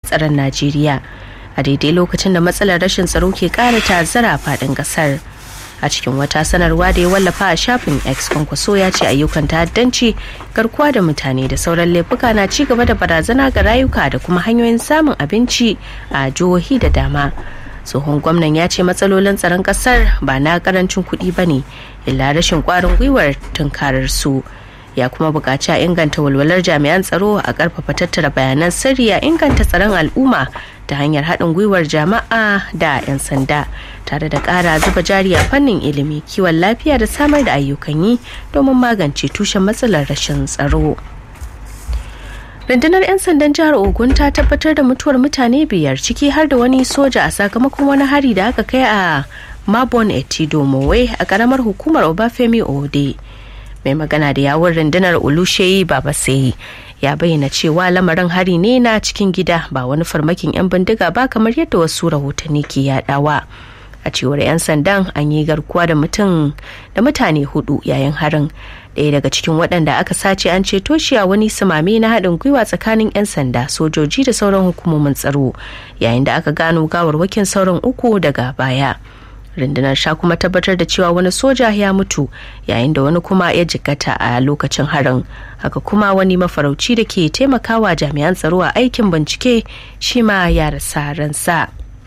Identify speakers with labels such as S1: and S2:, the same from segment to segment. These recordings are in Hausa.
S1: tsaron Najeriya a daidai lokacin da matsalar rashin tsaro ke ƙara ta'azzara a faɗin ƙasar. A cikin wata sanarwa da ya wallafa a shafin X, Kwankwaso ya ce ayyukan ta'addanci, garkuwa da mutane da sauran laifuka na ci gaba da barazana ga rayuka da kuma hanyoyin samun abinci a jihohi da dama. Tsohon gwamnan ya ce matsalolin tsaron kasar ba na karancin kuɗi ba ne, illa rashin ƙwarin gwiwar tunkarar su. Ya kuma buƙaci a inganta walwalar jami'an tsaro, a ƙarfafa tattara bayanan sirri, a inganta tsaron al'umma ta hanyar haɗin gwiwar jama'a da 'yan sanda, tare da ƙara zuba jari a fannin ilimi, kiwon lafiya da samar da ayyukan yi domin magance tushen matsalar rashin tsaro. Rundunar 'yan sandan jihar Ogun ta tabbatar da mutuwar mutane 5 ciki har da wani soja a sakamakon wani hari da aka kai a Mabon Etido Mowe a karamar hukumar Obafemi Ode. Mai magana da yawun rundunar Oluseyi Babaseyi ya bayyana cewa lamarin hari ne na cikin gida, ba wani farmakin 'yan bindiga ba kamar yadda wasu rahotanni ke yadawa. A cewar 'yan sandan, an yi garkuwa da mutane 4 yayin harin. Ɗaya daga cikin waɗanda aka sace an ceto shi a wani sumame na haɗin gwiwa tsakanin 'yan sanda, sojoji da sauran hukumomin tsaro, yayin da aka gano gawarwakin sauran 3 daga baya. Rundunar sha kuma tabbatar da cewa wani soja ya mutu yayin da wani kuma ya jikkata a lokacin harin. Haka kuma wani mafarauci da ke taimakawa jami'an tsaro a aikin bincike shi ma ya rasa ransa.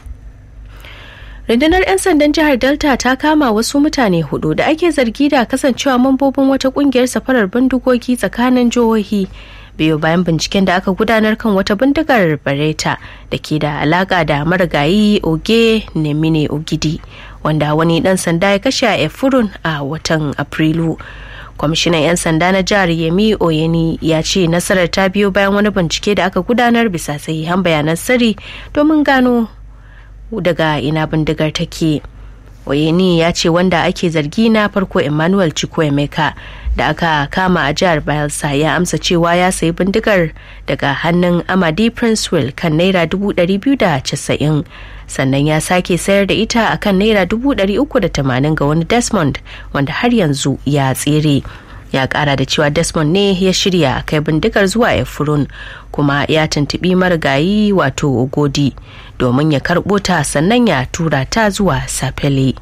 S1: Rundunar 'yan sandan jihar Delta ta kama wasu mutane 4 da ake zargi da kasancewa mambobin wata kungiyar safarar bindigogi tsakanin jihohi, biyo bayan binciken da aka gudanar kan wata bindigar Beretta da ke da alaka da marigayi Oge Nemine Ogidi, wanda wani dan sanda ya kashe a Efurun a watan Afrilu. Kwamishinan 'yan sanda na jihar Yemi Oyeni ya ce nasarar ta biyo bayan wani bincike da aka gudanar bisa sahihan bayanan sirri domin gano daga ina bindigar take. Oyeni ya ce wanda ake zargi na farko Emmanuel Chukwuemeka da aka kama a jihar Bayelsa ya amsa cewa ya sayi bindigar daga hannun Amadi Princewell kan naira 290, sannan ya sake sayar da ita a kan naira 380 ga wani Desmond wanda har yanzu ya tsere. Ya kara da cewa Desmond ne ya shirya kai bindigar zuwa Efurun, kuma ya tuntubi marigayi wato Ogodi domin ya karbo ta sannan ya tura ta zuwa Sapele.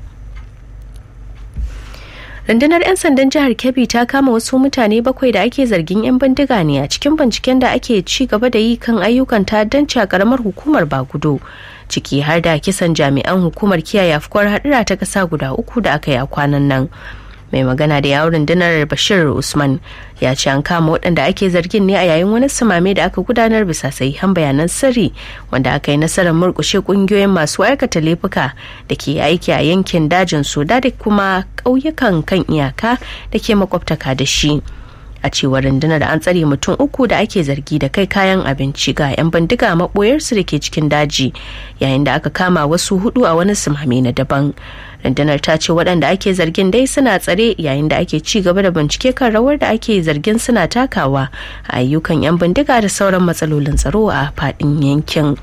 S1: Rundunar 'yan sandan jihar Kebbi ta kama wasu mutane 7 da ake zargin 'yan bindiga ne a cikin binciken da ake ci gaba da yi kan ayyukan ta'addanci a karamar hukumar Bagudo, ciki har da kisan jami'an hukumar kiyaye afkuwar hadura ta kasa guda 3 da aka yi a kwanan nan. Mai magana da yawon rundunar Bashir Usman ya ce an kama waɗanda ake zargin ne a yayin wani sumame da aka gudanar bisa sahihan bayanan sirri, wanda aka yi nasarar murƙushe ƙungiyoyin masu aikata laifuka da ke aiki a yankin dajin Soda da kuma ƙauyukan kan iyaka da ke makwabtaka da shi. A cewar rundunar an tsare mutum 3 da ake zargi da kai kayan abinci ga 'yan bindiga maɓoyarsu da ke cikin daji, yayin da aka kama wasu 4 a wani sumame na daban. Rundunar ta ce waɗanda ake zargin dai suna tsare yayin da ake ci gaba da bincike kan rawar da ake zargin suna takawa a ayyukan 'yan bindiga da sauran matsalolin tsaro a faɗin yankin.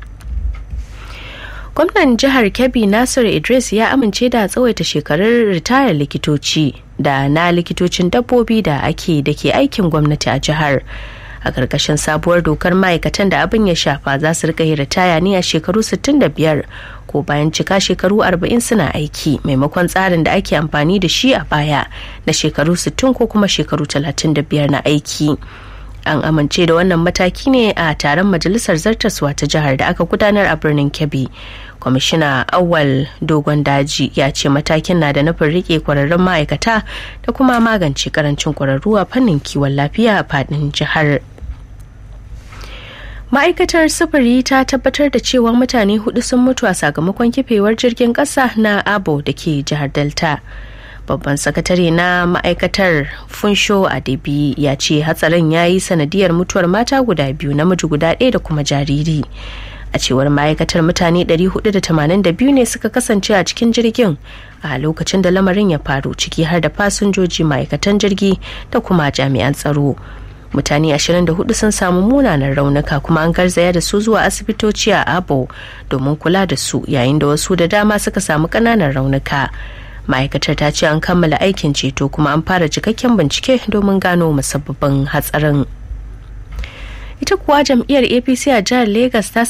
S1: Gwamnan jihar Kebbi Nasir Idris ya amince da tsawaita shekarun ritayar likitoci da na likitocin dabbobi da ke aikin gwamnati a jihar. A ƙarƙashin sabuwar dokar, ma'aikatan da abin ya shafa za su rika yi ritaya ne a shekaru 65 ko bayan cika shekaru 40 suna aiki, maimakon tsarin da ake amfani da shi a baya na shekaru 60 ko kuma shekaru 35 na aiki. An amince da wannan mataki ne a taron majalisar zartaswa ta jihar da aka gudanar a birnin Kebbi. Kwamishina Awal Dogon Daji ya ce matakin na da nufin rike kwararrun ma'aikata da kuma magance karancin kwararru a fannin kiwon lafiya a fadin jihar. Ma'aikatar sufuri ta tabbatar da cewa mutane 4 sun mutu a sakamakon kifewar jirgin ƙasa na Abo da ke jihar Delta. Babban sakatare na ma'aikatar Funsho Adebi ya ce hatsarin ya yi sanadiyar mutuwar mata guda 2, namiji guda 1 da kuma jariri. A cewar ma'aikatar mutane 482 ne suka kasance a cikin jirgin a lokacin da lamarin ya faru, ciki har da fasinjoji, ma'aikatan jirgi da kuma jami'an tsaro. Mutane 24 sun samu munanan raunuka kuma an garzaya da su zuwa asibitoci a Abo domin kula da su, yayin da wasu da dama suka samu ƙananan raunuka. Ma'aikatar ta ce an kammala aikin ceto kuma an fara cikakken bincike domin gano musabbabin hatsarin. Ita kuwa jam'iyyar APC a jihar Legas ta